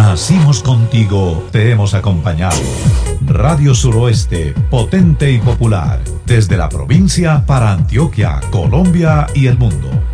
Nacimos contigo, te hemos acompañado. Radio Suroeste, potente y popular, desde la provincia para Antioquia, Colombia y el mundo.